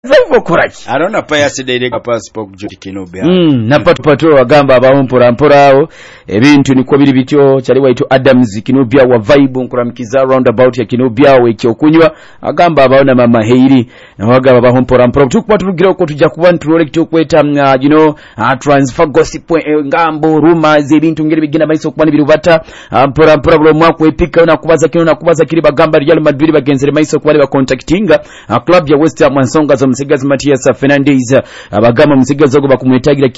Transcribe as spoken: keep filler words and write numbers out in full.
Zaivo kuraki. Arona pa yasidde ka passport Judy Kinobya. Mm, na pato pato agamba abawompora mporao ebintu niko biri bityo kyali waito Adams Kinobya wa vibe nkuramikiza roundabout ya Kinobya we kyokunywa agamba abaona mama Heiri na waga abawompora mpora tukwa turugira ko tujja kuba ntulole kitokweta uh, you know uh, transfer gossip uh, ngambo rumors ebintu ngere bigenda maiso kubani birubata mpora mpora blo mwako epika na kubaza kino na kubaza kiri bagamba Real Madrid bagenzere maiso kubali ba contactinga uh, club ya West Ham Nsonga Msigazi Matias Fernandez abagama Msigazi go bakumwetagira